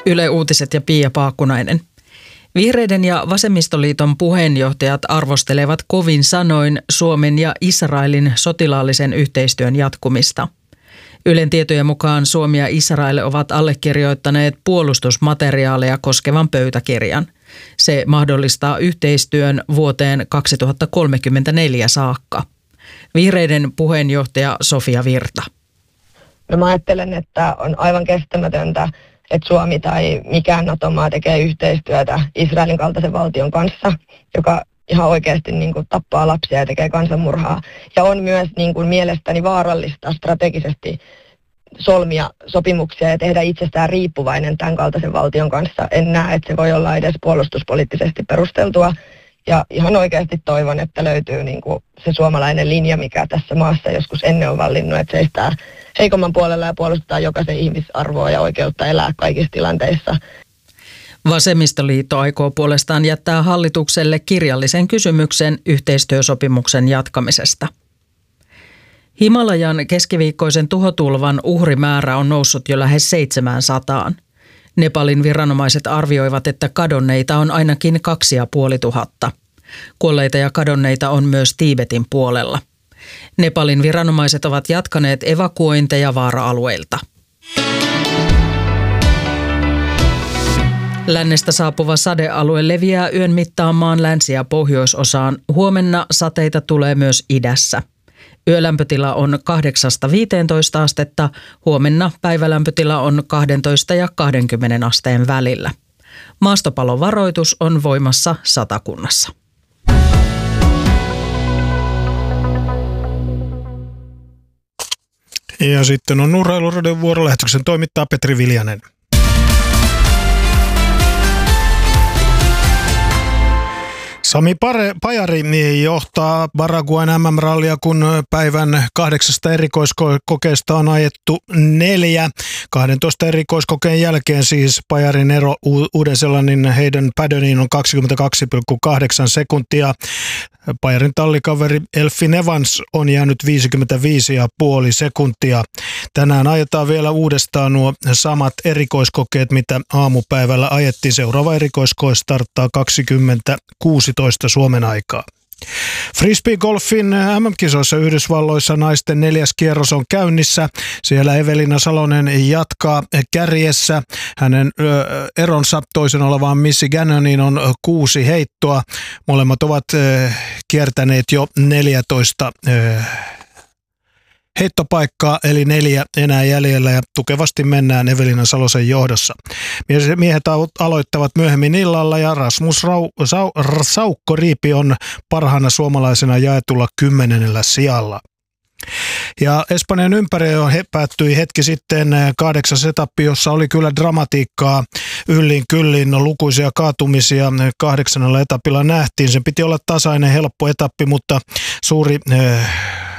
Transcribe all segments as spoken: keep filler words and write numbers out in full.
Yle Uutiset ja Pia Paakkunainen. Vihreiden ja Vasemmistoliiton puheenjohtajat arvostelevat kovin sanoin Suomen ja Israelin sotilaallisen yhteistyön jatkumista. Ylen tietojen mukaan Suomi ja Israel ovat allekirjoittaneet puolustusmateriaaleja koskevan pöytäkirjan. Se mahdollistaa yhteistyön vuoteen kaksituhattakolmekymmentäneljä saakka. Vihreiden puheenjohtaja Sofia Virta. No mä ajattelen, että on aivan kestämätöntä, että Suomi tai mikään NATO-maa tekee yhteistyötä Israelin kaltaisen valtion kanssa, joka ihan oikeasti niin kuin tappaa lapsia ja tekee kansanmurhaa. Ja on myös niin kuin mielestäni vaarallista strategisesti solmia sopimuksia ja tehdä itsestään riippuvainen tämän kaltaisen valtion kanssa. En näe, että se voi olla edes puolustuspoliittisesti perusteltua. Ja ihan oikeasti toivon, että löytyy niin kuin se suomalainen linja, mikä tässä maassa joskus ennen on vallinnut, että seistää heikomman puolella ja puolustetaan jokaisen ihmisarvoa ja oikeutta elää kaikissa tilanteissa. Vasemmistoliitto aikoo puolestaan jättää hallitukselle kirjallisen kysymyksen yhteistyösopimuksen jatkamisesta. Himalajan keskiviikkoisen tuhotulvan uhrimäärä on noussut jo lähes seitsemäänsataan. Nepalin viranomaiset arvioivat, että kadonneita on ainakin kaksi ja puoli tuhatta. Kuolleita ja kadonneita on myös Tiibetin puolella. Nepalin viranomaiset ovat jatkaneet evakuointeja vaara-alueilta. Lännestä saapuva sadealue leviää yön mittaan maan länsi- ja pohjoisosaan. Huomenna sateita tulee myös idässä. Yölämpötila on kahdeksasta viiteentoista astetta, huomenna päivälämpötila on kaksitoista ja kaksikymmentä asteen välillä. Maastopalovaroitus on voimassa Satakunnassa. Ja sitten on Urheiluradion vuorolähetyksen toimittaa Petri Viljanen. Sami Pajari johtaa Paraguayn M M-rallia, kun päivän kahdeksasta erikoiskokeesta on ajettu neljä. kahdentoista erikoiskokeen jälkeen siis Pajarin ero Uuden-Seelannin Hayden Paddoniin on kaksikymmentäkaksi pilkku kahdeksan sekuntia. Pajarin tallikaveri Elfyn Evans on jäänyt viisikymmentäviisi pilkku viisi sekuntia. Tänään ajetaan vielä uudestaan nuo samat erikoiskokeet, mitä aamupäivällä ajettiin. Seuraava erikoiskoe starttaa kaksikymmentä kuusitoista Suomen aikaa. Frisbee-golfin M M-kisoissa Yhdysvalloissa naisten neljäs kierros on käynnissä. Siellä Evelina Salonen jatkaa kärjessä. Hänen ö, eronsa toisen olevaan Missy Gannoniin on kuusi heittoa. Molemmat ovat ö, kiertäneet jo neljätoista ö, heittopaikkaa, eli neljä enää jäljellä ja tukevasti mennään Evelina Salosen johdossa. Miehet aloittavat myöhemmin illalla ja Rasmus Rau, Sau, Saukko-Riipi on parhaana suomalaisena jaetulla kymmenennellä sijalla. Ja Espanjan ympäri päättyi hetki sitten kahdeksas etappi, jossa oli kyllä dramatiikkaa yllin kyllin, no, lukuisia kaatumisia kahdeksannella etapilla nähtiin. Sen piti olla tasainen, helppo etappi, mutta suuri äh,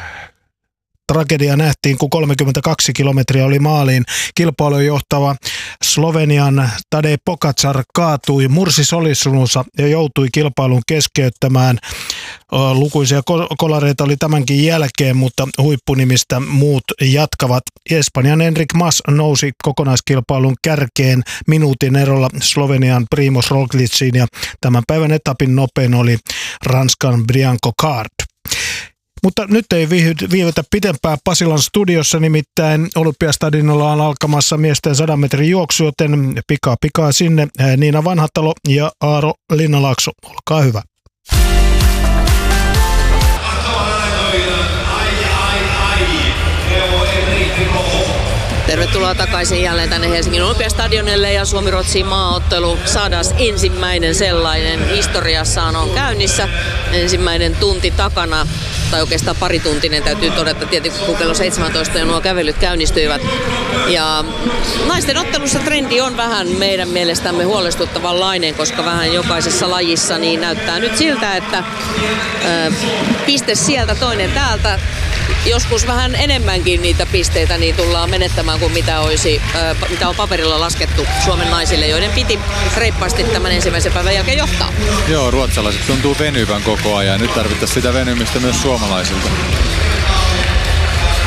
tragedia nähtiin, kun kolmekymmentäkaksi kilometriä oli maaliin. Kilpailun johtava Slovenian Tadej Pogačar kaatui, mursi solisunsa ja joutui kilpailun keskeyttämään. Lukuisia kolareita oli tämänkin jälkeen, mutta huippunimistä muut jatkavat. Espanjan Enric Mas nousi kokonaiskilpailun kärkeen minuutin erolla Slovenian Primož Roglicin ja tämän päivän etapin nopein oli Ranskan Brian Coquard. Mutta nyt ei viivytä pitempään Pasilan studiossa, nimittäin Olympiastadionilla on alkamassa miesten sadan metrin juoksu, joten pikaa pikaa sinne. Niina Vanhatalo ja Aaro Linnalaakso, olkaa hyvä. Tervetuloa takaisin jälleen tänne Helsingin Olympiastadionille ja Suomi-Ruotsin maaottelu saadaan ensimmäinen sellainen historiassaan on käynnissä. Ensimmäinen tunti takana, tai oikeastaan parituntinen täytyy todeta tietenkin, kun kello seitsemäntoista ja nuo kävelyt käynnistyivät. Ja naisten ottelussa trendi on vähän meidän mielestämme huolestuttavanlainen, koska vähän jokaisessa lajissa niin näyttää nyt siltä, että ö, piste sieltä toinen täältä. Joskus vähän enemmänkin niitä pisteitä niin tullaan menettämään kuin mitä, olisi, äh, mitä on paperilla laskettu Suomen naisille, joiden piti reippaasti tämän ensimmäisen päivän jälkeen johtaa. Joo, ruotsalaiset tuntuu venyvän koko ajan. Nyt tarvittaisiin sitä venymistä myös suomalaisilta.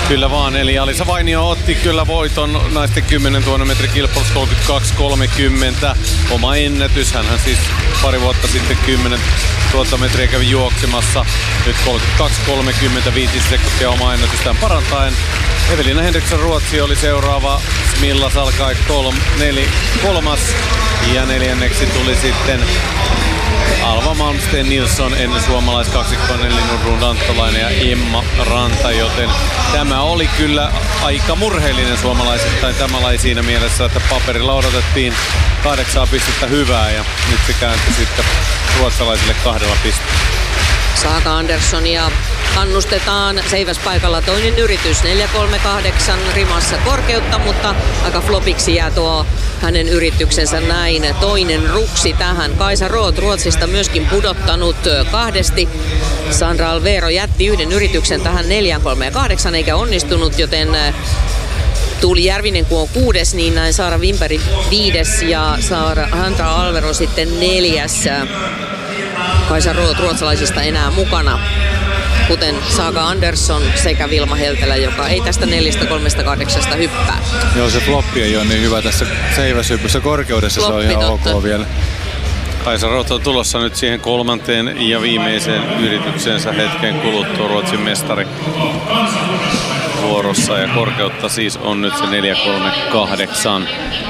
Kyllä vaan, eli Alisa Vainio otti kyllä voiton naisten kymmenentuhannen metrin kilpailussa kolmekymmentäkaksi kolmekymmentä. Oma ennätys, hänhän siis pari vuotta sitten kymmenentuhatta metriä kävi juoksemassa. Nyt kolmekymmentäkaksi kolmekymmentä, viisi sekuntia oma ennätystään parantaen. Evelina Henriksson Ruotsi oli seuraava, Smilla Salkai kolm, neli, kolmas ja neljänneksi tuli sitten Alva Malmsten Nilsson ennen suomalaiskaksikkoon eli Nurrun Danttolainen ja Emma Ranta, joten tämä oli kyllä aika murheellinen suomalaisittain tämä laji siinä mielessä, että paperilla odotettiin kahdeksaa pistettä hyvää ja nyt se kääntyi sitten ruotsalaisille kahdella pistettä. Saga Anderssonia kannustetaan seiväspaikalla toinen yritys, neljä kolme kahdeksan rimassa korkeutta, mutta aika flopiksi jää tuo hänen yrityksensä näin. Toinen ruksi tähän. Kaisa Roth Ruotsista myöskin pudottanut kahdesti. Sandra Alvero jätti yhden yrityksen tähän neljä kolme kahdeksan eikä onnistunut, joten Tuuli Järvinen kun on kuudes, niin näin Saara Wimberg viides ja Saara Sandra Alvero sitten neljäs. Kaisa Roth ruotsalaisista enää mukana, kuten Saga Andersson sekä Vilma Heltelä, joka ei tästä neljä kolme kahdeksan hyppää. Joo, se floppi ei ole niin hyvä tässä seiväshyppyssä korkeudessa, floppi, se on ihan totta. Ok vielä. Kaisa Roth on tulossa nyt siihen kolmanteen ja viimeiseen yritykseensä hetken kuluttua, Ruotsin mestari vuorossa, ja korkeutta siis on nyt se neljä kolme kahdeksan.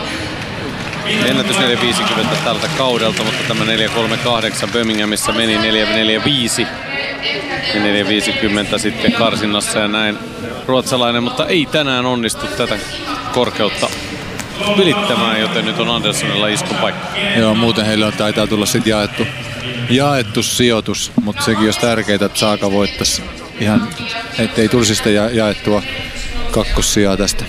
Ennätys neljä viisikymmentä tältä kaudelta, mutta tämä neljä kolme kahdeksan Birminghamissa meni neljä neljä viisi ja neljä viisikymmentä sitten karsinnassa ja näin ruotsalainen, mutta ei tänään onnistu tätä korkeutta ylittämään, joten nyt on Anderssonilla iskun paikka. Joo, muuten heillä on taitaa tulla sitten jaettu, jaettu sijoitus, mutta sekin olisi tärkeää, että Saga voittaisi ihan, ettei tulisi sitä ja, jaettua kakkossijaa tästä.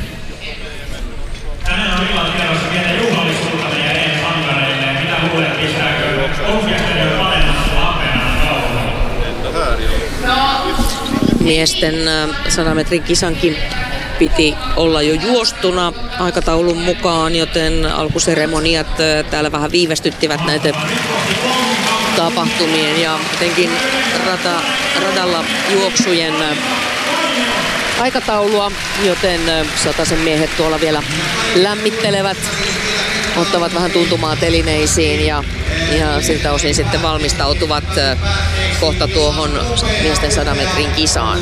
Miesten sadan metrin kisankin piti olla jo juostuna aikataulun mukaan, joten alkuseremoniat täällä vähän viivästyttivät näitä tapahtumien ja jotenkin rata, radalla juoksujen aikataulua, joten satasen miehet tuolla vielä lämmittelevät, ottavat vähän tuntumaa telineisiin ja, ja siltä osin sitten valmistautuvat kohta tuohon miesten sadan metrin kisaan.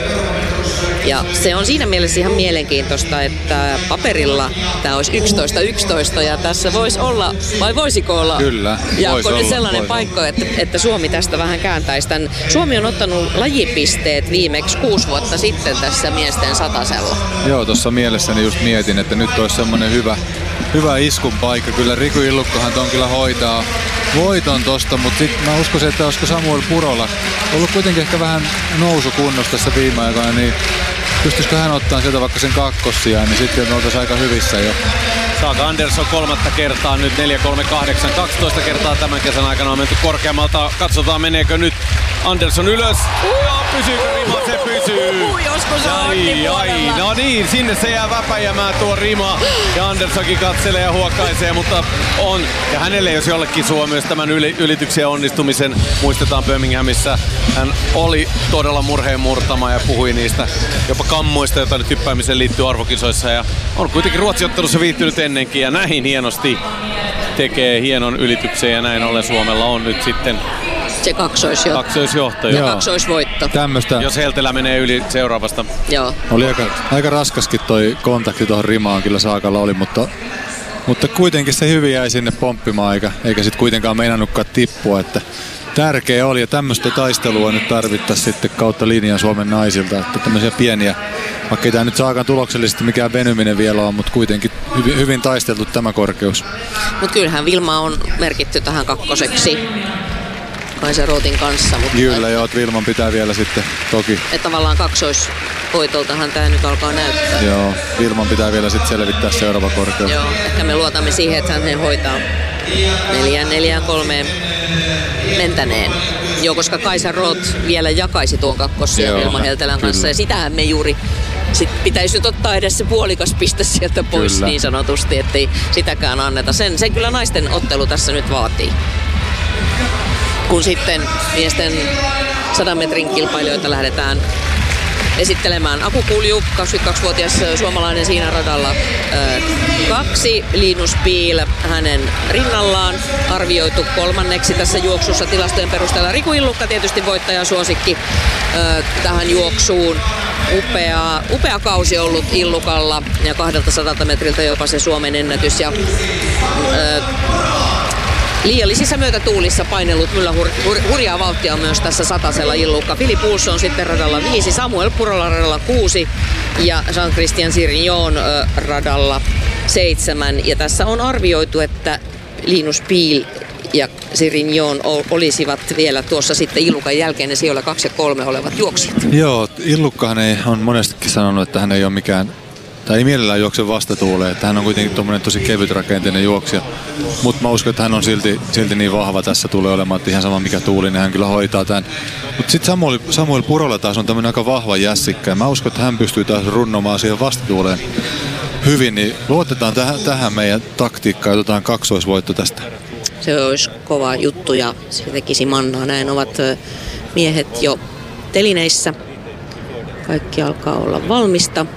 Ja se on siinä mielessä ihan mielenkiintoista, että paperilla tämä olisi yksitoista yksitoista ja tässä voisi olla, vai voisiko olla? Kyllä, Jaakko, nyt olla, sellainen paikka, olla. Että, että Suomi tästä vähän kääntäisi tämän. Suomi on ottanut lajipisteet viimeksi kuusi vuotta sitten tässä miesten satasella. Joo, tuossa mielessäni just mietin, että nyt olisi semmoinen hyvä, hyvä iskun paikka. Kyllä Riku Illukkohan ton kyllä hoitaa voiton tosta, mutta sitten mä uskoisin, että olisiko Samuel Purola ollut kuitenkin ehkä vähän nousukunnossa tässä viime aikoina, niin pystyisikö hän ottaa sieltä vaikka sen kakkossijaan, niin sitten me oltaisiin aika hyvissä jo. Saga Andersson kolmatta kertaa nyt neljä kolme kahdeksan, kaksitoista kertaa tämän kesän aikana on menty korkeammalta. Katsotaan meneekö nyt Andersson ylös. Ja pysyykö rima? Se pysyy. Josko se on ai, ai, no niin, sinne se jää väpäjämään tuo rima. Ja Anderssonkin katselee ja huokaisee, mutta on. Ja hänelle jos jollekin suo myös tämän yli, ylityksen onnistumisen. Muistetaan Birminghamissa. Hän oli todella murheen murtama ja puhui niistä jopa kammoista, joita nyt hyppäämiseen liittyy arvokisoissa. Ja on kuitenkin Ruotsi-ottelussa viihtynyt ennenkin ja näin hienosti tekee hienon ylityksen ja näin ollen Suomella on nyt sitten se kaksoisjohto. Kaksoisjohto ja kaksoisvoitto. Tämmöstä. Jos Heltelä menee yli seuraavasta. Joo. Oli aika, aika raskaskin toi kontakti tuohon rimaan kyllä Saakalla oli, mutta, mutta kuitenkin se hyvin jäi sinne pomppimaan eikä, eikä sit kuitenkaan meinannutkaan tippua, että tärkeä oli ja tämmöistä taistelua nyt tarvittaisiin sitten kautta linjan Suomen naisilta, että tämmöisiä pieniä, vaikka ei tämä nyt Saakan tuloksellisesti mikään venyminen vielä on, mutta kuitenkin hyvin, hyvin taisteltu tämä korkeus. Mutta kyllähän Vilma on merkitty tähän kakkoseksi Kaisa Rothin kanssa. Mutta kyllä joo, että Vilman pitää vielä sitten toki. Että tavallaan kaksoisvoitoltahan tämä nyt alkaa näyttää. Joo, Vilman pitää vielä sitten selvittää seuraava korkeus. Joo, ehkä me luotamme siihen, että hän hoitaa neljään, neljään, kolmeen mentäneen. Joo, koska Kaisa Roth vielä jakaisi tuon kakkosia Vilma Heltelän kanssa kyllä. Ja sitähän me juuri sit pitäisi nyt ottaa edes se puolikas piste sieltä pois kyllä. Niin sanotusti, ettei sitäkään anneta. Sen, sen kyllä naisten ottelu tässä nyt vaatii. Kun sitten miesten sadan metrin kilpailijoita lähdetään esittelemään. Aku Kulju, kaksikymmentäkaksivuotias suomalainen siinä radalla kaksi. Linus Pihl hänen rinnallaan arvioitu kolmanneksi tässä juoksussa tilastojen perusteella. Riku Illukka tietysti voittajasuosikki tähän juoksuun. Upea, upea kausi ollut Illukalla ja kahdeltasadalta metriltä jopa se Suomen ennätys. Ja, ää, liiallisissa myötätuulissa painellut kyllä hur, hur, hurjaa vauhtia myös tässä satasella Illukka. Filip Olsson sitten radalla viisi, Samuel Purola radalla kuusi ja Jean-Christian Sirignon äh, radalla seitsemän. Ja tässä on arvioitu, että Linus Pihl ja Sirignon olisivat vielä tuossa sitten Illukan jälkeen ne sijoilla kaksi ja kolme olevat juoksijat. Joo, Illukkahan ei, on monestikin sanonut, että hän ei ole mikään, tai ei mielellään juokse vastatuuleen, että hän on kuitenkin tommonen tosi kevytrakenteinen juoksija. Mutta mä uskon, että hän on silti, silti niin vahva tässä tulee olemaan, että ihan sama mikä tuuli, niin hän kyllä hoitaa tämän. Mutta sitten Samuel, Samuel Purola taas on tämmöinen aika vahva jässikkä, ja mä uskon, että hän pystyy taas runnomaan siihen vastatuuleen hyvin, niin luotetaan tähän, tähän meidän taktiikkaan ja otetaan kaksoisvoitto tästä. Se olisi kova juttu ja se tekisi mannaa. Näin ovat miehet jo telineissä. Kaikki alkaa olla valmista.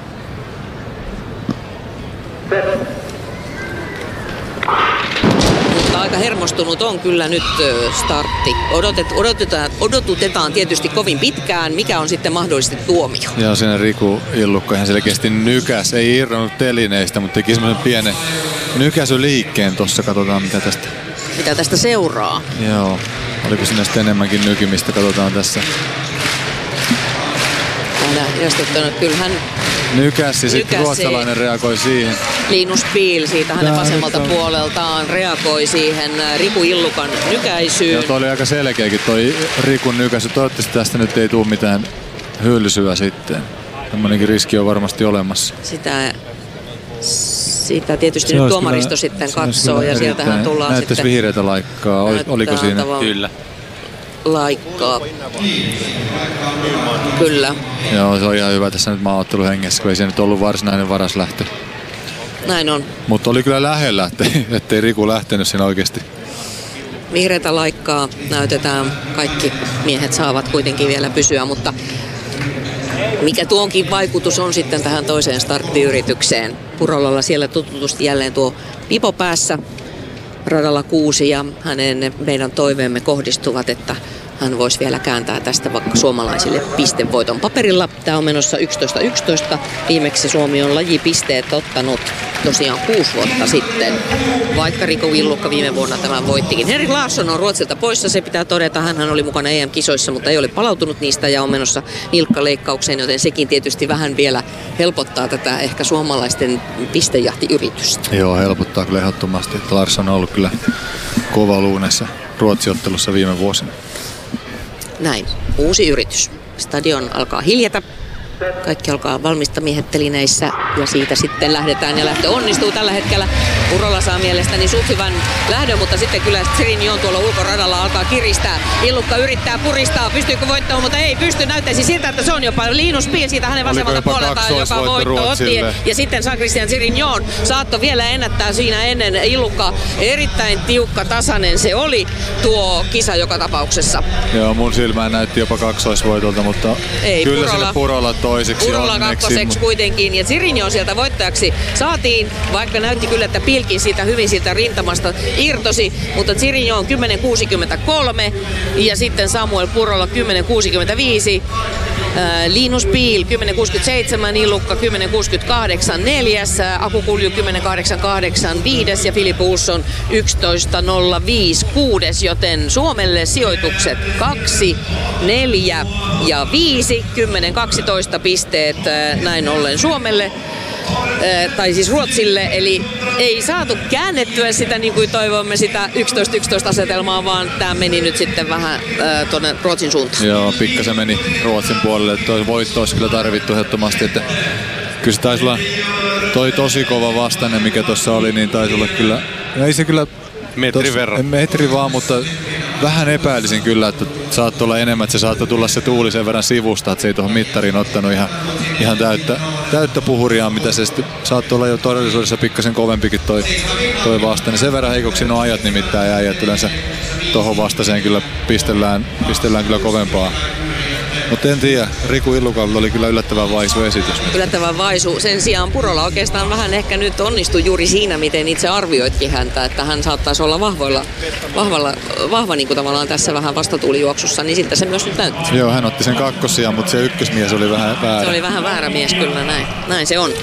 Mutta aika hermostunut on kyllä nyt startti. Odotet, odotetaan, odotutetaan tietysti kovin pitkään. Mikä on sitten mahdollisesti tuomio? Ja siinä Riku Illukka ihan selkeästi nykäs. Ei irronnut telineistä, mutta teki semmoisen pienen nykäsyliikkeen tuossa. Katsotaan mitä tästä... Mitä tästä seuraa? Joo. Oliko siinä sitten enemmänkin nykimistä? Katsotaan tässä. Kyllähän nykäs ja sitten ruotsalainen reagoi siihen. Linus Pihl siitä hänen vasemmalta puoleltaan reagoi siihen Riku Illukan nykäisyyn. Joo, toi oli aika selkeäkin toi Rikun nykäisy. Toivottavasti tästä nyt ei tule mitään hylsyä sitten. Tämmöinenkin riski on varmasti olemassa. Sitä... Siitä tietysti nyt tuomaristo kyllä, sitten katsoo ja sieltähän tullaan näyttäisi sitten... vihreätä laikkaa, oliko siinä? Kyllä. Laikkaa. Kyllä. Joo, se on ihan hyvä tässä nyt maaotteluhengessä, kun ei se nyt ollut varsinainen varaslähtö. Näin on. Mutta oli kyllä lähellä, ettei, ettei Riku lähtenyt siinä oikeasti. Vihreätä laikkaa näytetään. Kaikki miehet saavat kuitenkin vielä pysyä, mutta... Mikä tuonkin vaikutus on sitten tähän toiseen starttiyritykseen. Purolalla siellä tututusti jälleen tuo pipo päässä radalla kuusi ja hänen meidän toiveemme kohdistuvat, että hän voisi vielä kääntää tästä vaikka suomalaisille pistevoiton paperilla. Tämä on menossa yksitoista yksitoista. Viimeksi Suomi on lajipisteet ottanut tosiaan kuusi vuotta sitten, vaikka Riku Illukka viime vuonna tämän voittikin. Henrik Larsson on Ruotsilta poissa, se pitää todeta. Hänhän oli mukana E M-kisoissa, mutta ei ole palautunut niistä ja on menossa nilkkaleikkaukseen, joten sekin tietysti vähän vielä helpottaa tätä ehkä suomalaisten pistejahtiyritystä. Joo, helpottaa kyllä ehdottomasti. Larsson on ollut kyllä kova luunessa Ruotsi-ottelussa viime vuosina. Näin, uusi yritys. Stadion alkaa hiljätä. Kaikki alkaa valmista miehet telineissä ja siitä sitten lähdetään ja lähtö onnistuu tällä hetkellä. Purola saa mielestäni suht hyvän lähdön, mutta sitten kyllä Sirignon tuolla ulkoradalla alkaa kiristää. Illukka yrittää puristaa, pystyykö voittamaan, mutta ei pysty. Näyttäisi siltä, että se on jopa Linus Pihl siitä hänen vasemmalta puoleltaan, joka voitto otti. Ja sitten Jean-Christian Sirignon saattoi vielä ennättää siinä ennen Illukka. Erittäin tiukka, tasainen se oli tuo kisa joka tapauksessa. Joo, mun silmään näytti jopa kaksoisvoitolta, mutta ei, kyllä Purola. sinne Purola toiseksi Purola onneksi. kakkoseksi kuitenkin ja Sirignon sieltä voittajaksi saatiin, vaikka näytti kyllä, että Pilkin siitä hyvin siltä rintamasta irtosi, mutta Sirignon kymmenen kuusikymmentäkolme ja sitten Samuel Purola kymmenen kuusikymmentäviisi. Linus Pihl kymmenen kuusikymmentäseitsemän, Illukka kymmenen kuusikymmentäkahdeksan neljäs, Aku Kulju kymmenen kahdeksankymmentäkahdeksan viides ja Filip Olsson yksitoista nolla viisi kuudes, joten Suomelle sijoitukset kaksi, neljä ja viisi, kymmenen kaksitoista pisteet näin ollen Suomelle. Tai siis Ruotsille, eli ei saatu käännettyä sitä niin kuin toivomme sitä yksitoista yksitoista asetelmaa, vaan tämä meni nyt sitten vähän äh, tuonne Ruotsin suuntaan. Joo, pikkasen meni Ruotsin puolelle, toi voitto olisi kyllä tarvittu ehdottomasti, että kyllä se taisi olla toi tosi kova vastainen, mikä tuossa oli, niin taisi olla kyllä, ei se kyllä metri verran. Metri vaan, mutta vähän epäilisin kyllä, että saattoi olla enemmän, että se saattoi tulla se tuuli sen verran sivusta, että se ei tuohon mittariin ottanut ihan, ihan täyttä, täyttä puhuriaan, mitä se sitten saattoi olla jo todellisuudessa pikkasen kovempikin toi, toi vastainen. Sen verran heikoksi nuo ajat nimittäin jäi, että yleensä tuohon vastaiseen kyllä pistellään, pistellään kyllä kovempaa Mutta en tiedä, Riku Illukalla oli kyllä yllättävän vaisu esitys. Yllättävän vaisu. Sen sijaan Purola oikeastaan vähän ehkä nyt onnistui juuri siinä, miten itse arvioitkin häntä, että hän saattaisi olla vahvoilla, vahvalla, vahva niin kuin tavallaan tässä vähän vastatuulijuoksussa, niin siltä se myös nyt näytti. Joo, hän otti sen kakkosia, mutta se ykkösmies oli vähän väärä. Se oli vähän väärä mies kyllä, näin, näin se on.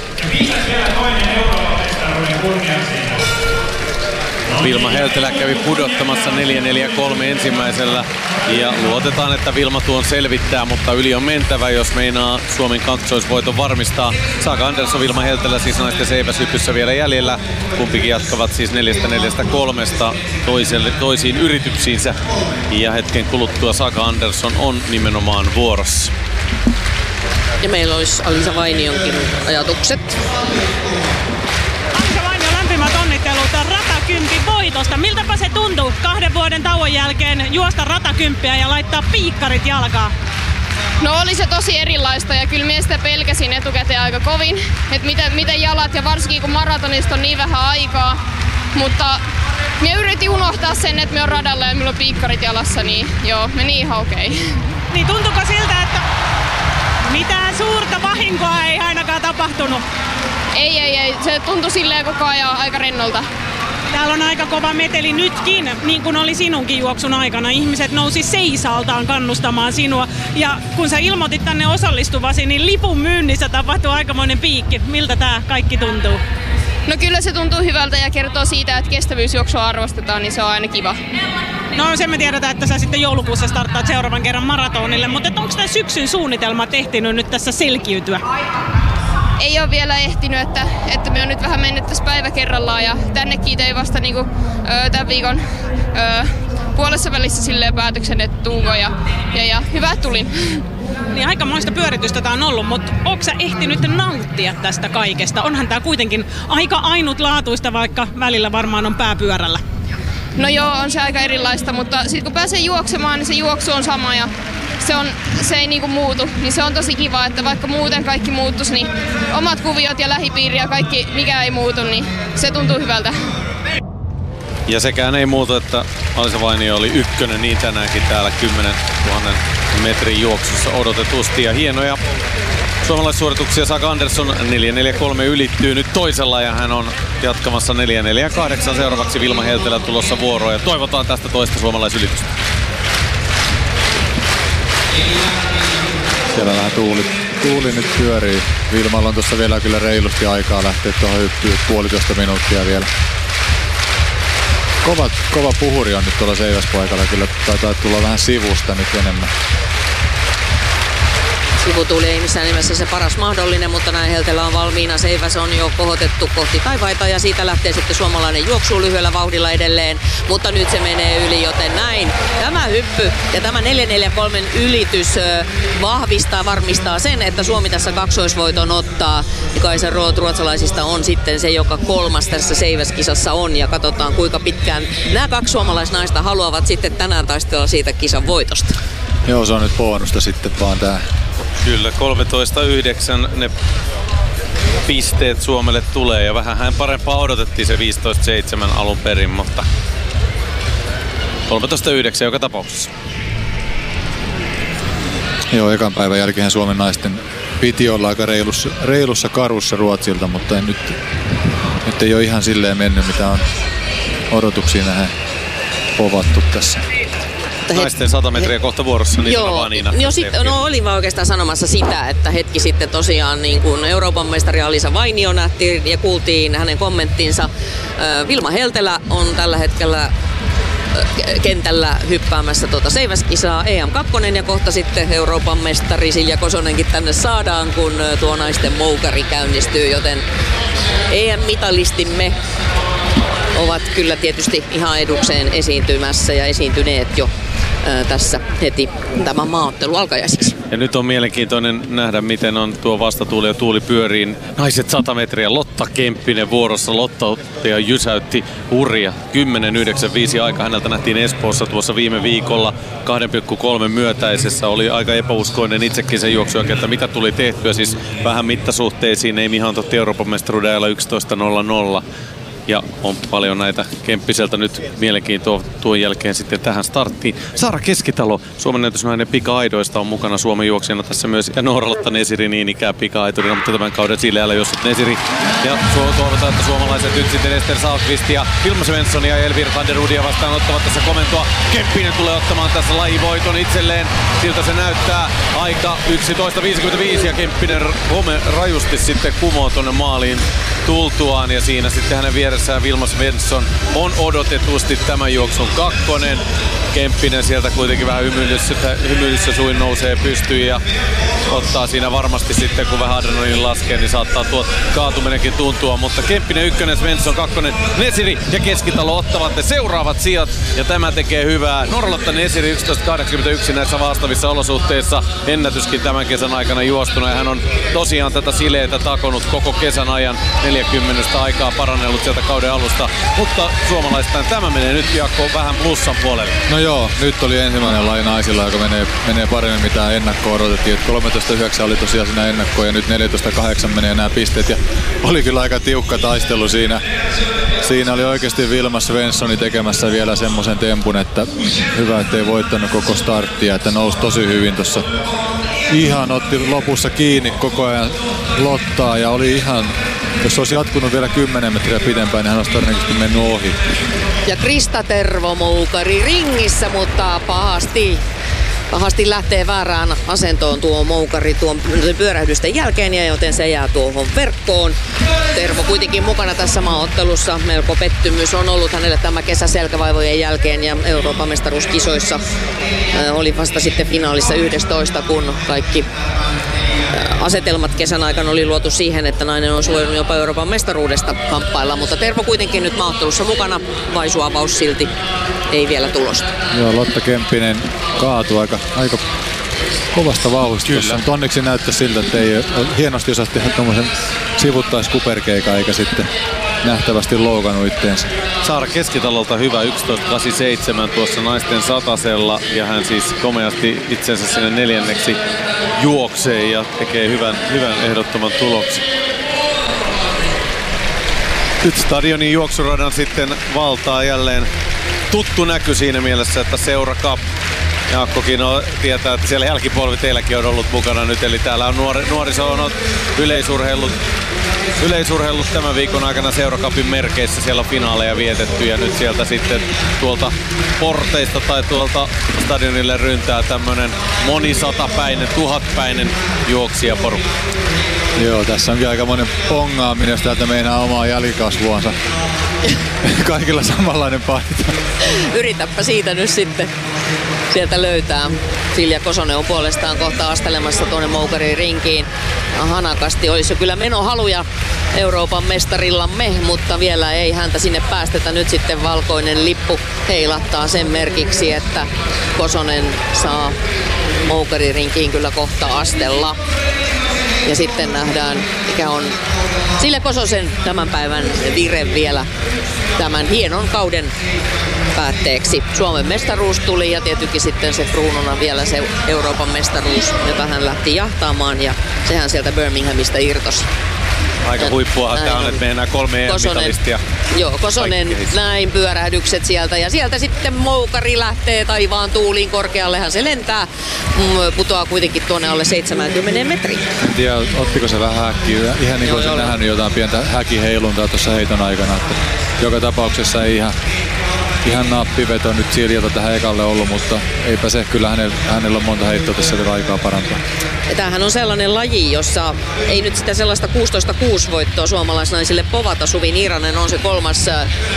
Vilma Heltelä kävi pudottamassa neljä neljä kolme ensimmäisellä ja luotetaan, että Vilma tuon selvittää, mutta yli on mentävä, jos meinaa Suomen kaksoisvoiton varmistaa. Saga Andersson, Vilma Heltelä siis naisten seiväshypyssä vielä jäljellä. Kumpikin jatkavat siis neljästä neljästä kolmesta toiselle, toisiin yrityksiinsä ja hetken kuluttua Saga Andersson on nimenomaan vuorossa. Ja meillä olisi Alisa Vainionkin ajatukset. Lämpimät onnittelut ratakympin voitosta. Miltäpä se tuntuu kahden vuoden tauon jälkeen juosta ratakymppiä ja laittaa piikkarit jalkaan? No oli se tosi erilaista ja kyllä minä sitä pelkäsin etukäteen aika kovin, että miten, miten jalat ja varsinkin kun maratonista on niin vähän aikaa. Mutta minä yritin unohtaa sen, että minä olen radalla ja minulla on piikkarit jalassa, niin joo, meni ihan okei. Okay. Niin tuntuuko siltä, että mitään suurta vahinkoa ei ainakaan tapahtunut? Ei, ei, ei. Se tuntui silleen koko ajan aika rennolta. Täällä on aika kova meteli nytkin, niin kuin oli sinunkin juoksun aikana. Ihmiset nousi seisaltaan kannustamaan sinua. Ja kun sä ilmoitit tänne osallistuvasi, niin lipun myynnissä tapahtui aikamoinen piikki. Miltä tää kaikki tuntuu? No kyllä se tuntuu hyvältä ja kertoo siitä, että kestävyysjuoksua arvostetaan, niin se on aina kiva. No sen me tiedetään, että sä sitten joulukuussa starttaat seuraavan kerran maratonille, mutta onko tämä syksyn suunnitelmat ehtinyt nyt tässä selkiytyä? Ei ole vielä ehtinyt, että, että me on nyt vähän mennyt tässä päivä kerrallaan ja tännekin tein vasta niinku, ö, tämän viikon ö, puolessa välissä silleen päätöksen, että tuunko ja, ja, ja hyvä tulin. Niin aikamoista pyöritystä tää on ollut, mutta ootko sä ehtinyt nauttia tästä kaikesta? Onhan tää kuitenkin aika ainutlaatuista, vaikka välillä varmaan on pääpyörällä. No joo, on se aika erilaista, mutta sitten kun pääsee juoksemaan, niin se juoksu on sama ja se, on, se ei niinku muutu. Niin se on tosi kiva, että vaikka muuten kaikki muuttuisi, niin omat kuviot ja lähipiiri ja kaikki, mikä ei muutu, niin se tuntuu hyvältä. Ja sekään ei muuta, että Alisa Vainio oli ykkönen niin tänäänkin täällä kymmenen tuhannen metrin juoksussa odotetusti. Ja hienoja suomalaissuorituksia. Saga Andersson neljä neljä kolme ylittyy nyt toisella ja hän on jatkamassa neljä neljä kahdeksan. Seuraavaksi Vilma Heltelä tulossa vuoroon ja toivotaan tästä toista suomalaisylitystä. Siellä vähän tuuli, tuuli nyt pyörii. Vilmalla on tuossa vielä kyllä reilusti aikaa lähteä tuohon hyppyyn, puolitoista minuuttia vielä. Kova, kova puhuri on nyt tuolla seiväspaikalla, kyllä taitaa tulla vähän sivusta nyt enemmän. Sivutuuli ei missään nimessä se paras mahdollinen, mutta näin Heltelä on valmiina. Seiväs on jo kohotettu kohti taivaita ja siitä lähtee sitten suomalainen juoksu lyhyellä vauhdilla edelleen. Mutta nyt se menee yli, joten näin. Tämä hyppy ja tämä neljä neljä kolme ylitys vahvistaa, varmistaa sen, että Suomi tässä kaksoisvoiton ottaa. Kaisa Roth ruotsalaisista on sitten se, joka kolmas tässä seiväskisassa on. Ja katsotaan kuinka pitkään nämä kaksi suomalaisnaista haluavat sitten tänään taistella siitä kisan voitosta. Joo, se on nyt bonusta sitten vaan tää. Kyllä, kolmetoista yhdeksän ne pisteet Suomelle tulee ja vähän parempaa odotettiin se viisitoista seitsemän alun perin, mutta kolmetoista yhdeksän joka tapauksessa. Joo, ekan päivän jälkeen Suomen naisten piti olla aika reilussa, reilussa karussa Ruotsilta, mutta nyt, nyt ei ole ihan silleen mennyt, mitä on odotuksiin nähden povattu tässä. Naisten sata metriä kohta vuorossa, niin joo, vaan Niina. Jo sit, no olin vaan oikeastaan sanomassa sitä, että hetki sitten tosiaan niin kuin Euroopan mestari Alisa Vainio nähtiin ja kuultiin hänen kommenttinsa. Vilma Heltelä on tällä hetkellä kentällä hyppäämässä tuota seiväskisaa E M kaksi ja kohta sitten Euroopan mestari Silja Kosonenkin tänne saadaan, kun tuo naisten moukari käynnistyy, joten E M-mitalistimme ovat kyllä tietysti ihan edukseen esiintymässä ja esiintyneet jo ää, tässä heti tämän maaottelu alkajaisiksi. Ja nyt on mielenkiintoinen nähdä, miten on tuo vastatuuli ja tuuli pyöriin. Naiset sata metriä, Lotta Kemppinen vuorossa. Lotta ja jysäytti hurja kymmenen yhdeksän viisi aika. Häneltä nähtiin Espoossa tuossa viime viikolla kaksi pilkku kolme myötäisessä. Oli aika epäuskoinen itsekin se juoksu, että mitä tuli tehtyä. Siis vähän mittasuhteisiin, ei Mihan totti Euroopan mestaruuden ajalla yksitoista nolla nolla. Ja on paljon näitä Kemppiseltä nyt mielenkiintoa tuon jälkeen sitten tähän starttiin. Saara Keskitalo, Suomen ennätysnainen pika-aidoista, on mukana Suomen juoksijana tässä myös. Ja Noora-Lotta Nesiri niin ikään pika-aiturina, mutta tämän kauden sileällä Jossut Nesiri. Ja toivotaan, että suomalaiset nyt sitten Ester Salkvist ja Vilma Svensson ja Elvira van der Rudia vastaan ottavat tässä komentoa. Kemppinen tulee ottamaan tässä lajivoiton itselleen. Siltä se näyttää. Aika yksitoista viisikymmentäviisi ja Kemppinen home rajusti sitten kumoo tuonne maaliin tultuaan. Ja siinä sitten hänen vieressään Vilma Svensson on odotetusti tämän juoksun kakkonen. Kemppinen sieltä kuitenkin vähän hymyilyssä, hymyilyssä suin nousee pystyyn ja ottaa siinä varmasti sitten, kun vähän adrenaliin laskee, niin saattaa tuo kaatuminenkin tuntua. Mutta Kemppinen ykkönen, Svensson kakkonen, Nesiri ja Keskitalo ottavat ne seuraavat sijat ja tämä tekee hyvää. Noora-Lotta Nesiri yksitoista kahdeksankymmentäyksi näissä vaastavissa olosuhteissa, ennätyskin tämän kesän aikana juostuna ja hän on tosiaan tätä sileetä takonut koko kesän ajan, neljäkymmentä aikaa parannellut sieltä kauden alusta, mutta suomalaistaan tämä menee nyt Jaakko vähän plussan puolelle. No joo, nyt oli ensimmäinen laji naisilla, joka menee, menee paremmin mitä ennakkoon odotettiin. kolmetoista yhdeksän oli tosiaan siinä ennakkoon ja nyt neljätoista kahdeksan menee nämä pisteet ja oli kyllä aika tiukka taistelu siinä. Siinä oli oikeasti Vilma Svenssoni tekemässä vielä semmoisen tempun, että hyvä ettei voittanut koko starttia, että nousi tosi hyvin tuossa. Ihan otti lopussa kiinni koko ajan Lottaa ja oli ihan, jos olisi jatkunut vielä kymmenen metriä pidempään, niin hän olisi todennäköisesti mennyt ohi. Ja Krista Tervo moukari ringissä, mutta pahasti, pahasti lähtee väärään asentoon tuo moukari tuon pyörähdysten jälkeen, ja joten se jää tuohon verkkoon. Tervo kuitenkin mukana tässä maaottelussa. Melko pettymys on ollut hänelle tämä kesä selkävaivojen jälkeen ja Euroopan mestaruuskisoissa oli vasta sitten finaalissa yksitoista, kun kaikki asetelmat kesän aikana oli luotu siihen, että nainen olisi voinut jopa Euroopan mestaruudesta kamppailla, mutta Tervo kuitenkin nyt maaottelussa mukana, vaisuavaus silti ei vielä tulosta. Joo, Lotta Kemppinen kaatui aika, aika kovasta vauhdista. Kyllä. Onneksi näyttää siltä, että ei hienosti osasi tehdä tommosen sivuttaiskuperkeikan eikä sitten nähtävästi loukannut itteensä. Saara Keskitalolta hyvä yksitoista kahdeksankymmentäseitsemän tuossa naisten satasella ja hän siis komeasti itsensä sinne neljänneksi juoksee ja tekee hyvän, hyvän ehdottoman tuloksen. Nyt stadionin juoksuradan sitten valtaa jälleen tuttu näky siinä mielessä, että Seura Cup. Jaakkokin on, tietää, että siellä jälkipolvi teilläkin on ollut mukana nyt, eli täällä on nuori, nuoriso on yleisurheillut, yleisurheillut tämän viikon aikana Seura Cupin merkeissä, siellä on finaaleja vietetty ja nyt sieltä sitten tuolta porteista tai tuolta stadionille ryntää tämmönen monisatapäinen, tuhatpäinen juoksijaporukka. Joo, tässä onkin aika monen pongaaminen, jos täältä meinaa omaa jälkikasvuansa. Kaikilla samanlainen paita. Yritäpä siitä nyt sitten sieltä löytää. Silja Kosonen on puolestaan kohta astelemassa tuonne Moukarin rinkiin. Hanakasti olisi jo kyllä menohaluja Euroopan mestarillamme, mutta vielä ei häntä sinne päästetä. Nyt sitten valkoinen lippu heilattaa sen merkiksi, että Kosonen saa Moukarin rinkiin kyllä kohta astella. Ja sitten nähdään, mikä on Silja Kososen tämän päivän vire vielä tämän hienon kauden päätteeksi. Suomen mestaruus tuli ja tietenkin sitten se kruununa vielä se Euroopan mestaruus, jota hän lähti jahtaamaan ja sehän sieltä Birminghamista irtosi. Aika huippuahan tämä on, että mennään kolme E M-mitalistia. Joo, Kosonen kaikkeis. Näin pyörähdykset sieltä ja sieltä sitten Moukari lähtee taivaan tuuliin, korkeallehan se lentää, putoaa kuitenkin tuonne alle seitsemänkymmentä metriä. En tiedä, ottiko se vähän häkkiä, ihan niin kuin olisin nähnyt jotain pientä häkiheiluntaa tuossa heiton aikana, että joka tapauksessa ei ihan Ihan nappiveto nyt Siljiltä tähän ekalle ollut, mutta eipä se, kyllä hänellä, hänellä on monta heittoa tässä vielä aikaa parantaa. Ja tämähän on sellainen laji, jossa ei nyt sitä sellaista kuusitoista kuusi voittoa suomalaisnaisille povata. Suvi Niiranen on se kolmas,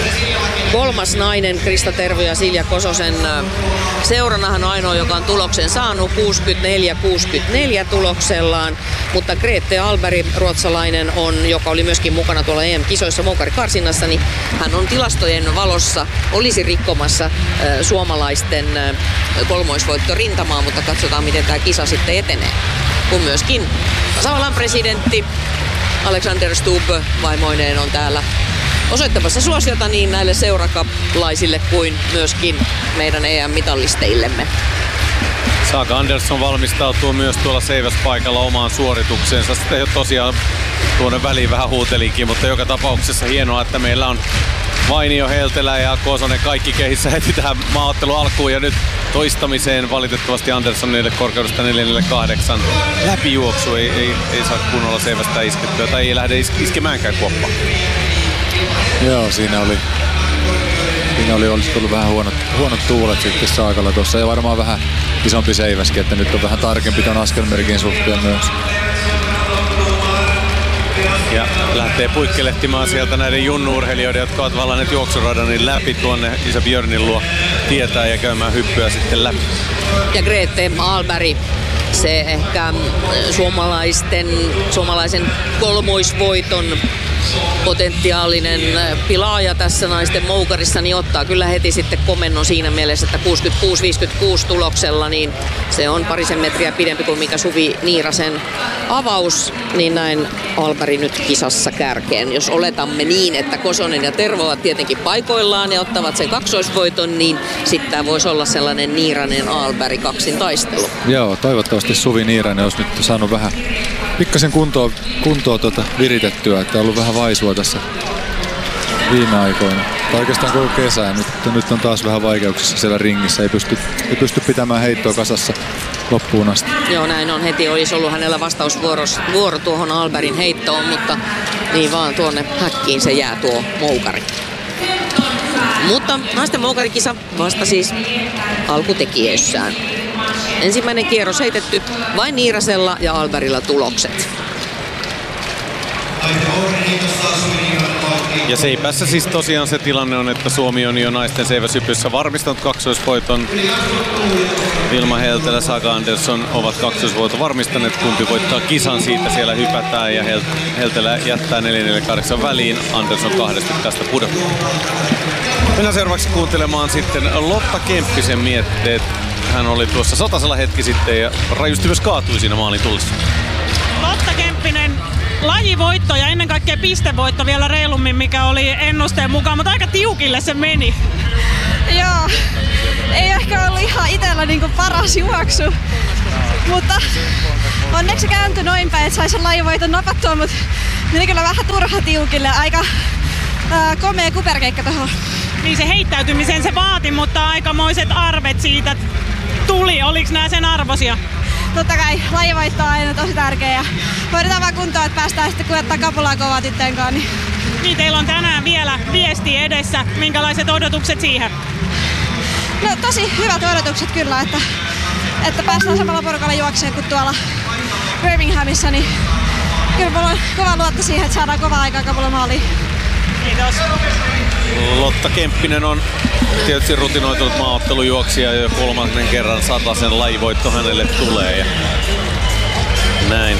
kolmas nainen Krista Tervo ja Silja Kososen seuranahan on ainoa, joka on tuloksen saanut kuusikymmentäneljä kuusikymmentäneljä tuloksellaan. Mutta Grete Alberg, ruotsalainen, on, joka oli myöskin mukana tuolla E M-kisoissa Moukari-karsinnassa, niin hän on tilastojen valossa, olisi rikkomassa äh, suomalaisten äh, kolmoisvoittorintamaa, mutta katsotaan miten tämä kisa sitten etenee. Kun myöskin tasavallan presidentti Alexander Stubb vaimoineen on täällä osoittamassa suosiota niin näille seurakaplaisille kuin myöskin meidän E M-mitallisteillemme. Saga Andersson valmistautuu myös tuolla seiväspaikalla omaan suoritukseensa. Sitten jo tosiaan tuonne väliin vähän huutelikin, mutta joka tapauksessa hienoa, että meillä on Vainio, Heltelä ja Kosonen kaikki kehissä heti tähän maaottelun alkuun ja nyt toistamiseen valitettavasti Anderssonille korkeudesta neljä neljä kahdeksan. Läpijuoksu ei, ei, ei saa kunnolla seivästä iskettyä tai ei lähde is- iskemäänkään kuoppa. Joo, siinä oli, siinä oli olisi tullut vähän huonot, huonot tuulet sitten Saakalla tuossa ja varmaan vähän isompi seiväskin, että nyt on vähän tarkempi ton askelmerkin suhteen myös. Ja lähtee puikkelehtimaan sieltä näiden junnu-urheilijoiden, jotka ovat valanneet juoksuradan niin läpi tuonne isä Björnin luo tietää ja käymään hyppyä sitten läpi. Ja Grete Ahlberg, se ehkä suomalaisten, suomalaisen kolmoisvoiton potentiaalinen pilaaja tässä naisten moukarissa, niin ottaa kyllä heti sitten komennon siinä mielessä, että kuusikymmentäkuusi viisikymmentäkuusi tuloksella, niin se on parisen metriä pidempi kuin mikä Suvi Niirasen avaus, niin näin Ahlberg nyt kisassa kärkeen. Jos oletamme niin, että Kosonen ja Tervo ovat tietenkin paikoillaan ja ottavat sen kaksoisvoiton, niin sitten tämä voisi olla sellainen Niiranen Ahlberg kaksin taistelu. Joo, toivottavasti Suvi Niiranen olisi nyt saanut vähän pikkasen kuntoa, kuntoa tuota viritettyä, että on ollut vähän vaisua tässä viime aikoina. Tai oikeastaan koko kesää. Nyt, nyt on taas vähän vaikeuksissa siellä ringissä. Ei pysty, ei pysty pitämään heittoa kasassa loppuun asti. Joo, näin on. Heti olisi ollut hänellä vastausvuoro tuohon Ahlbergin heittoon, mutta niin vaan tuonne häkkiin se jää tuo moukari. Mutta naisten moukarikisa vasta siis alkutekijöissään. Ensimmäinen kierros heitetty vain Niirasella ja Ahlbergilla tulokset. Ja Seipässä siis tosiaan se tilanne on, että Suomi on jo naisten seiväshypyssä varmistanut kaksoisvoiton. Vilma Heltelä, Saga Andersson ovat kaksoisvoiton varmistaneet. Kumpi voittaa kisan, siitä siellä hypätään ja Hel- Heltelä jättää neljä neljä kahdeksan väliin. Andersson kahdesti tästä pudottaa. Mennään seuraavaksi kuuntelemaan sitten Lotta Kemppisen mietteet. Hän oli tuossa satasella hetki sitten ja rajusti myös kaatui siinä maalin tullessa. Lotta Kemppinen, lajivoitto ja ennen kaikkea pistevoitto vielä reilummin, mikä oli ennusteen mukaan, mutta aika tiukille se meni. Joo, ei ehkä ollut ihan itsellä niinku paras juoksu, mutta onneksi se kääntyi noin päin, että sai sen lajivoiton napattua, mutta meni kyllä vähän turha tiukille. Aika ää, komea kuperkeikka tuohon. Niin se heittäytymisen se vaati, mutta aikamoiset arvet siitä tuli. Oliko nämä sen arvoisia? Totta kai lajivoitto on aina tosi tärkeä ja hoidetaan vaan kuntoon, että päästään sitten kuljettaa kapulaa kovaa tyttöjen kanssa. Niin. niin teillä on tänään vielä viesti edessä. Minkälaiset odotukset siihen? No tosi hyvät odotukset kyllä, että, että päästään samalla porukalla juokseen kuin tuolla Birminghamissa. Niin kyllä mulla on kova luotto siihen, että saadaan kovaa aikaa kapula maaliin. Kiitos. Lotta Kemppinen on tietysti rutinoitunut maaottelujuoksija ja jo kolmannen kerran satasen lajivoitto hänelle tulee. Ja näin.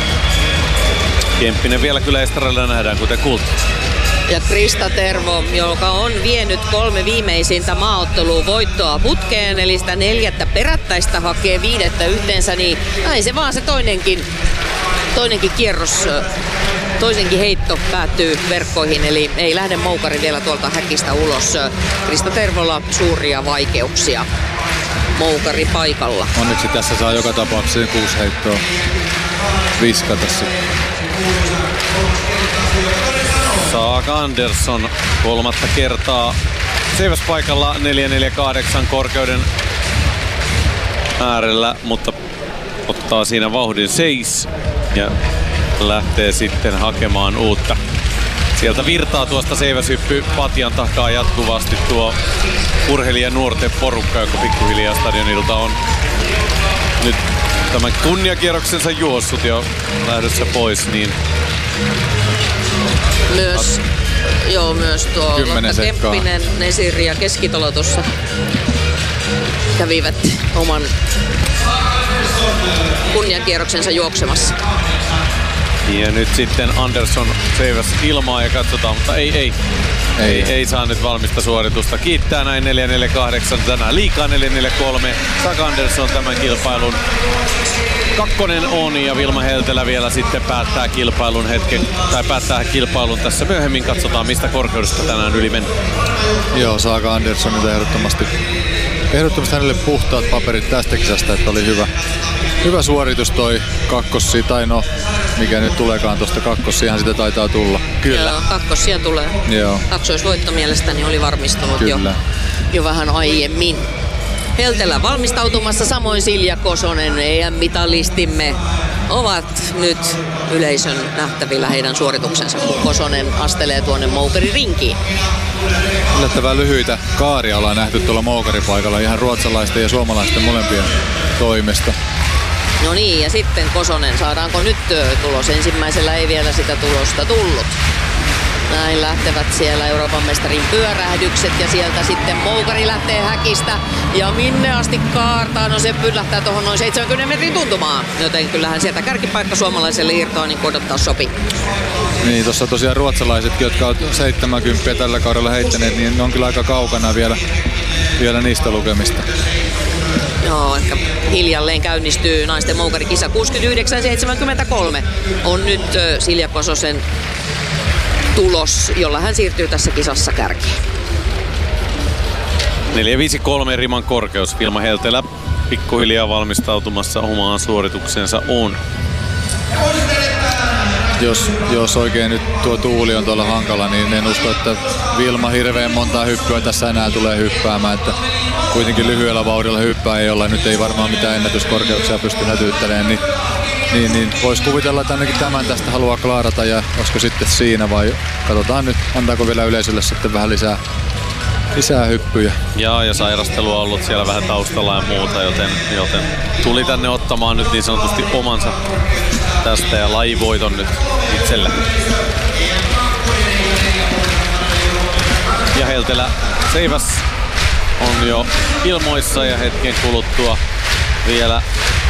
Kemppinen vielä kyllä Estrella nähdään, kuten kuultiin. Ja Krista Tervo, joka on vienyt kolme viimeisintä maaottelua voittoa putkeen, eli sitä neljättä perättäistä hakee viidettä yhteensä, niin näin se vaan se toinenkin, toinenkin kierros, toisenkin heitto päättyy verkkoihin, eli ei lähde moukari vielä tuolta häkistä ulos. Krista Tervolla suuria vaikeuksia moukari paikalla. Onneksi tässä saa joka tapauksessa kuusi heittoa viskata sitten. Saga Andersson kolmatta kertaa seiväspaikalla neljä neljä kahdeksan korkeuden äärellä, mutta ottaa siinä vauhdin seis ja lähtee sitten hakemaan uutta. Sieltä virtaa tuosta seiväshyppy patjan takaa jatkuvasti tuo urheilijan nuorten porukka, joka pikkuhiljaa stadionilta on nyt tämän kunniakierroksensa juossut jo lähdössä pois, niin Myös, joo, myös tuo Lotta Kemppinen, Nesiri ja Keskitalo tuossa kävivät oman kunniakierroksensa juoksemassa. Ja nyt sitten Andersson seiväs ilmaa ja katsotaan, mutta ei, ei. Ei, ei saa nyt valmista suoritusta. Kiittää näin neljä neljä kahdeksan, tänään liikaa neljä neljä kolme. Saga Andersson tämän kilpailun kakkonen on ja Vilma Heltelä vielä sitten päättää kilpailun hetken, tai päättää kilpailun tässä myöhemmin. Katsotaan mistä korkeudesta tänään yli mennään. Joo, Saga Andersson nyt ehdottomasti ehdottomasti hänelle puhtaat paperit tästä kisasta, että oli hyvä, hyvä suoritus toi kakkossi, tai no mikä nyt tuleekaan tuosta kakkossiahan sitä taitaa tulla. Kyllä. Joo, kakkossia tulee. Joo. Kaksoisvoitto mielestäni oli varmistunut jo, jo vähän aiemmin. Heltelä valmistautumassa, samoin Silja Kosonen, E M-mitalistimme, ovat nyt yleisön nähtävillä heidän suorituksensa, kun Kosonen astelee tuonne Moukari-rinkiin. Yllättävän lyhyitä kaaria ollaan nähty tuolla Moukari-paikalla ihan ruotsalaisten ja suomalaisten molempien toimesta. No niin, ja sitten Kosonen, saadaanko nyt tulos? Ensimmäisellä ei vielä sitä tulosta tullut. Näin lähtevät siellä Euroopan mestarin pyörähdykset ja sieltä sitten Moukari lähtee häkistä. Ja minne asti kaartaa? No se lähtää tuohon noin seitsemänkymmentä metrin tuntumaan. Joten kyllähän sieltä kärkipaikka suomalaiselle irtoa, niin odottaa sopii. Niin, tuossa tosiaan ruotsalaisetkin, jotka on seitsemänkymmentä tällä kaudella heittäneet, niin on kyllä aika kaukana vielä, vielä niistä lukemista. Joo, ehkä hiljalleen käynnistyy naisten Moukari-kisa. kuusikymmentäyhdeksän seitsemänkymmentäkolme on nyt Silja Kososen tulos, jolla hän siirtyy tässä kisassa kärkeen. neljä viisi kolme riman korkeus. Vilma Heltelä pikkuhiljaa valmistautumassa omaan suorituksensa on. Jos, jos oikein nyt tuo tuuli on tuolla hankala, niin en usko, että Vilma hirveän montaa hyppyä tässä enää tulee hyppäämään. Että kuitenkin lyhyellä vauhdilla hyppää ei olla. Nyt ei varmaan mitään ennätyskorkeuksia pysty näyttelemään. Niin, niin, niin voisi kuvitella, että ainakin tämän tästä haluaa klaarata ja olisiko sitten siinä vai katsotaan nyt, antaako vielä yleisölle sitten vähän lisää, lisää hyppyjä. Jaa, ja sairastelua on ollut siellä vähän taustalla ja muuta, joten, joten tuli tänne ottamaan nyt niin sanotusti omansa tästä ja lajivoiton nyt itselle. Ja Heltelä Seiväs on jo ilmoissa ja hetken kuluttua vielä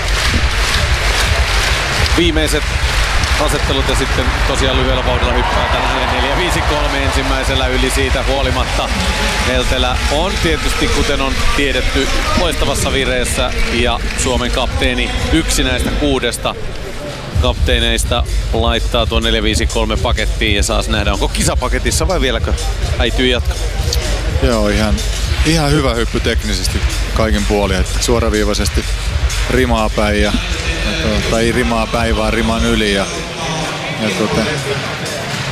viimeiset asettelut ja sitten tosiaan lyhyellä vauhdilla hyppää tänään neljä viisi kolme ensimmäisellä yli siitä huolimatta. Heltelä on tietysti, kuten on tiedetty, loistavassa vireessä ja Suomen kapteeni yksi näistä kuudesta kapteeneista laittaa tuon neljä viisi kolme pakettiin ja saas nähdä, onko kisapaketissa vai vieläkö äityy jatkaa. Joo, ihan, ihan hyvä hyppy teknisesti kaikin puolin, että suoraviivaisesti rimaa päin ja, tai ei rimaa päin vaan riman yli ja, ja tuota,